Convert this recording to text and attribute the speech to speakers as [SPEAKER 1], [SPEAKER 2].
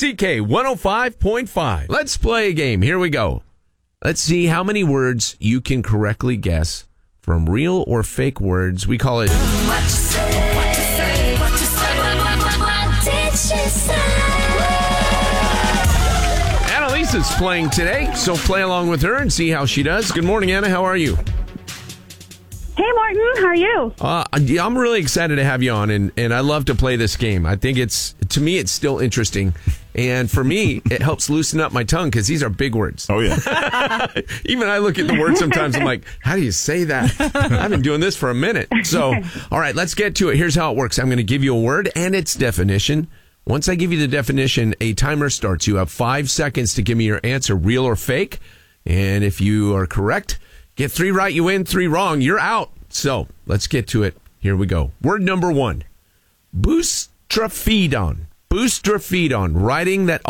[SPEAKER 1] CK 105.5. Let's play a game. Here we go. Let's see how many words you can correctly guess from real or fake words. We call it...
[SPEAKER 2] What you say? What you say? What you say? What did she say?
[SPEAKER 1] Annalisa's playing today, so play along with her and see how she does. Good morning, Anna. How are you?
[SPEAKER 3] Hey, Martin. How are you?
[SPEAKER 1] I'm really excited to have you on, and I love to play this game. I think to me, it's still interesting. And for me, it helps loosen up my tongue because these are big words.
[SPEAKER 4] Oh, yeah.
[SPEAKER 1] Even I look at the word sometimes, I'm like, how do you say that? I've been doing this for a minute. So, all right, let's get to it. Here's how it works. I'm going to give you a word and its definition. Once I give you the definition, a timer starts. You have 5 seconds to give me your answer, real or fake. And if you are correct, get 3 right, you win. 3 wrong, you're out. So let's get to it. Here we go. Word number 1, boustrophodon. Boustrophodon, writing that